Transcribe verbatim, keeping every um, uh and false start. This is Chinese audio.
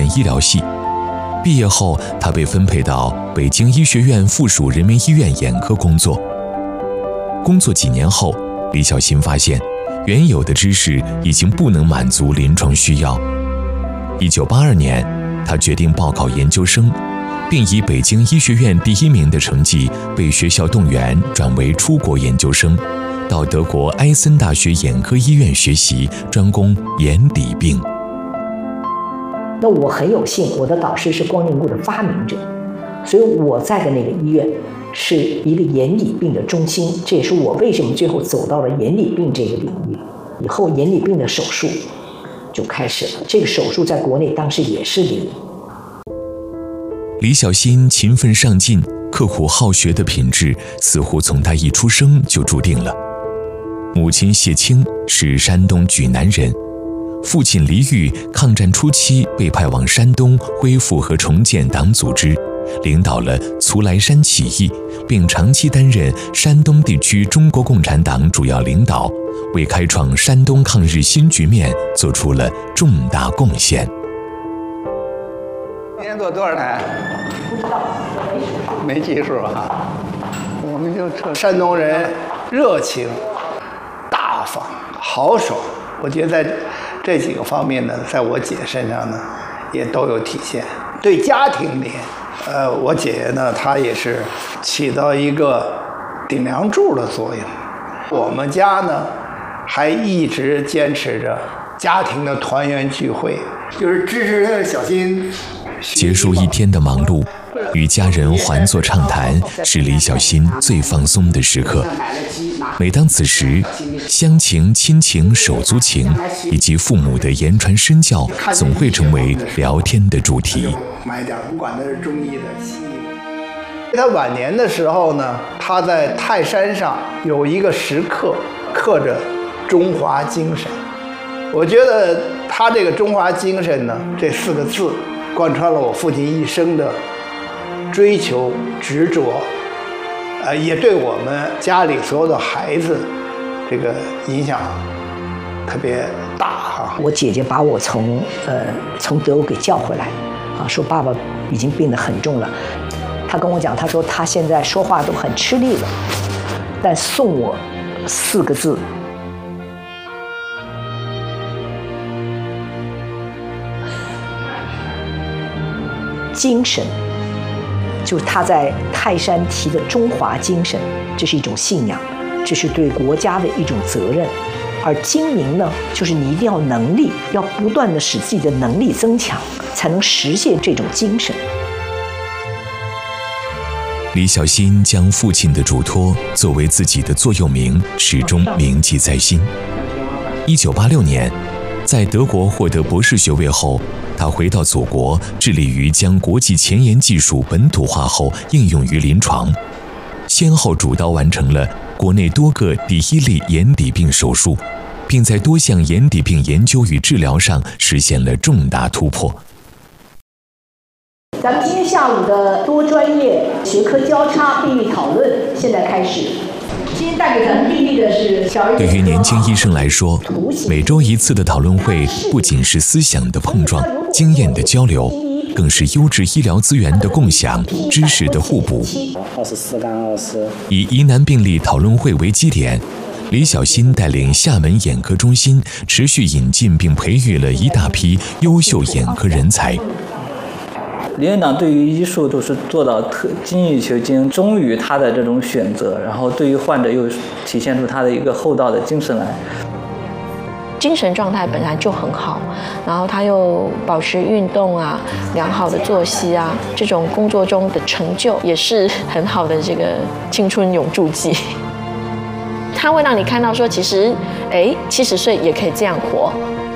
医疗系。毕业后，他被分配到北京医学院附属人民医院眼科工作。工作几年后，李小新发现，原有的知识已经不能满足临床需要。一九八二年，他决定报考研究生，并以北京医学院第一名的成绩被学校动员，转为出国研究生，到德国埃森大学眼科医院学习，专攻眼底病。 那我很有幸，我的导师是光凝固的发明者，所以我在的那个医院是一个眼底病的中心，这也是我为什么最后走到了眼底病这个领域。以后眼底病的手术就开始了，这个手术在国内当时也是零。 李小新勤奋上进、刻苦好学的品质，似乎从他一出生就注定了。母亲谢青是山东莒南人，父亲黎玉抗战初期被派往山东恢复和重建党组织，领导了徂来山起义，并长期担任山东地区中国共产党主要领导，为开创山东抗日新局面做出了重大贡献。 今年做多少台？ 不知道， 没记数啊。我们就这山东人热情、大方、豪爽，我觉得在这几个方面呢，在我姐身上呢，也都有体现。对家庭里，呃，我姐呢，她也是起到一个顶梁柱的作用。我们家呢，还一直坚持着家庭的团圆聚会，就是支持小新。 结束一天的忙碌，与家人环坐畅谈，是李小新最放松的时刻。每当此时，乡情、亲情、手足情，以及父母的言传身教，总会成为聊天的主题。 买点，不管它是中医的、西医的。他晚年的时候呢，他在泰山上有一个石刻，刻着“中华精神”。我觉得他这个“中华精神”呢，这四个字，贯穿了我父亲一生的追求、执着，呃，也对我们家里所有的孩子这个影响特别大哈。 我姐姐把我从呃从德国给叫回来，啊，说爸爸已经病得很重了。她跟我讲，她说她现在说话都很吃力了，但送我四个字。精神，就是他在泰山提的中华精神，这是一种信仰，这是对国家的一种责任。而精明呢，就是你一定要能力，要不断的使自己的能力增强，才能实现这种精神。 李小新将父亲的嘱托作为自己的座右铭，始终铭记在心。一九八六年，在德国获得博士学位后，他回到祖国，致力于将国际前沿技术本土化后应用于临床，先后主刀完成了国内多个第一例眼底病手术，并在多项眼底病研究与治疗上实现了重大突破。 咱们今天下午的多专业学科交叉病例讨论现在开始。今天带给咱们病例的是小儿。 对于年轻医生来说，每周一次的讨论会不仅是思想的碰撞、经验的交流，更是优质医疗资源的共享、知识的互补。 二十四杠二十。 以疑难病例讨论会为基点，李小新带领厦门眼科中心持续引进并培育了一大批优秀眼科人才。 林院长对于医术都是做到特精益求精，忠于他的这种选择，然后对于患者又体现出他的一个厚道的精神来。 精神状态本来就很好，然后他又保持运动啊、良好的作息啊，这种工作中的成就也是很好的这个青春永驻剂。他会让你看到说，其实，哎，七十岁也可以这样活。